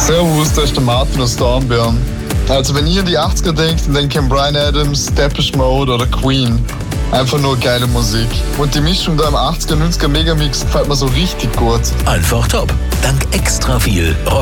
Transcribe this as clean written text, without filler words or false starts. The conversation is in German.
Servus, das ist der Martin aus Dornbirn. Also wenn ihr an die 80er denkt, dann denkt ihr an Bryan Adams, Depeche Mode oder Queen. Einfach nur geile Musik. Und die Mischung da im 80er, 90er Megamix gefällt mir so richtig gut. Einfach top. Dank extra viel Rock